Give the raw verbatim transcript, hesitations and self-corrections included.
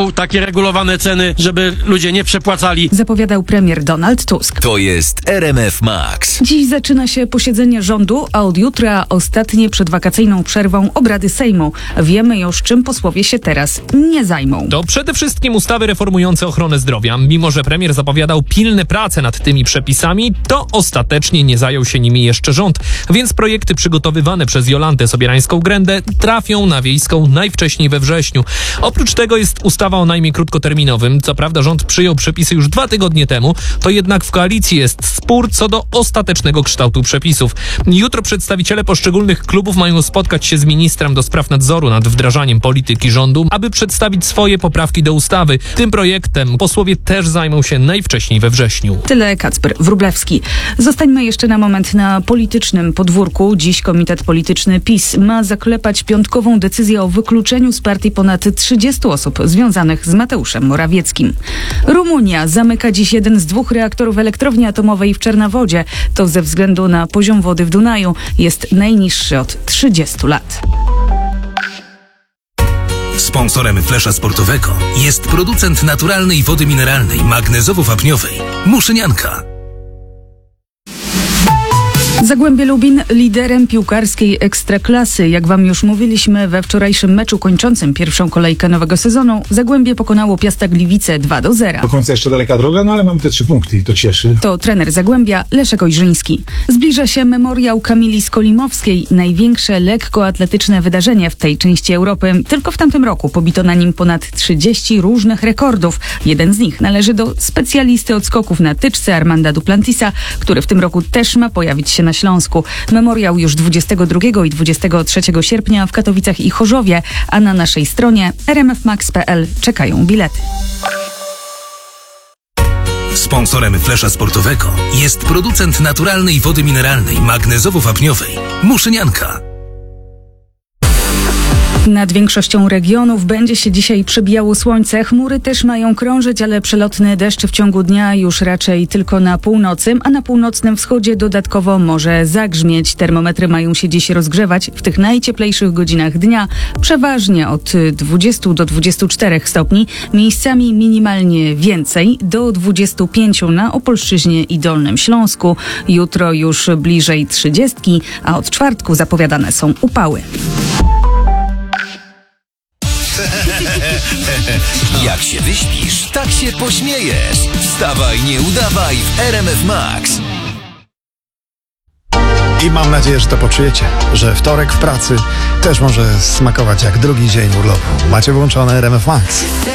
Takie regulowane ceny, żeby ludzie nie przepłacali. Zapowiadał premier Donald Tusk. To jest R M F Max. Dziś zaczyna się posiedzenie rządu, a od jutra ostatnie przed wakacyjną przerwą obrady Sejmu. Wiemy już, czym posłowie się teraz nie zajmą. To przede wszystkim ustawy reformujące ochronę zdrowia. Mimo że premier zapowiadał pilne prace nad tymi przepisami, to ostatecznie nie zajął się nimi jeszcze rząd. Więc projekty przygotowywane przez Jolantę Sobierańską-Grędę trafią na Wiejską najwcześniej we wrześniu. Oprócz tego jest ustawa o najmie krótkoterminowym. Co prawda rząd przyjął przepisy już dwa tygodnie temu, to jednak w koalicji jest spór co do ostatecznego kształtu przepisów. Jutro przedstawiciele poszczególnych klubów mają spotkać się z ministrem do spraw nadzoru nad wdrażaniem polityki rządu, aby przedstawić swoje poprawki do ustawy. Tym projektem posłowie też zajmą się najwcześniej we wrześniu. Tyle Kacper Wróblewski. Zostańmy jeszcze na moment na politycznym podwórku. Dziś Komitet Polityczny PiS ma zaklepać piątkową decyzję o wykluczeniu z partii ponad trzydziestu osób związanych z Mateuszem Morawieckim. Rumunia zamyka dziś jeden z dwóch reaktorów elektrowni atomowej w Czernawodzie. To ze względu na poziom wody w Dunaju. Jest najniższy od trzydziestu lat. Sponsorem Flesza Sportowego jest producent naturalnej wody mineralnej magnezowo-wapniowej Muszynianka. Zagłębie Lubin liderem piłkarskiej Ekstraklasy. Jak wam już mówiliśmy we wczorajszym meczu kończącym pierwszą kolejkę nowego sezonu, Zagłębie pokonało Piasta Gliwice dwa do zera. Do końca jeszcze daleka droga, no ale mamy te trzy punkty i to cieszy. To trener Zagłębia Leszek Ojrzyński. Zbliża się memoriał Kamili Skolimowskiej, największe lekkoatletyczne wydarzenie w tej części Europy. Tylko w tamtym roku pobito na nim ponad trzydzieści różnych rekordów. Jeden z nich należy do specjalisty od skoków na tyczce Armanda Duplantisa, który w tym roku też ma pojawić się na Śląsku. Memoriał już dwudziestego drugiego i dwudziestego trzeciego sierpnia w Katowicach i Chorzowie, a na naszej stronie r m f max kropka p l czekają bilety. Sponsorem Flesza Sportowego jest producent naturalnej wody mineralnej magnezowo-wapniowej Muszynianka. Nad większością regionów będzie się dzisiaj przebijało słońce. Chmury też mają krążyć, ale przelotny deszcz w ciągu dnia już raczej tylko na północy, a na północnym wschodzie dodatkowo może zagrzmieć. Termometry mają się dziś rozgrzewać w tych najcieplejszych godzinach dnia, przeważnie od dwudziestu do dwudziestu czterech stopni, miejscami minimalnie więcej, do dwudziestu pięciu na Opolszczyźnie i Dolnym Śląsku. Jutro już bliżej trzydziestki, a od czwartku zapowiadane są upały. Jak się wyśpisz, tak się pośmiejesz. Wstawaj, nie udawaj w R M F Max. I mam nadzieję, że to poczujecie, że wtorek w pracy też może smakować jak drugi dzień urlopu. Macie włączone R M F Max.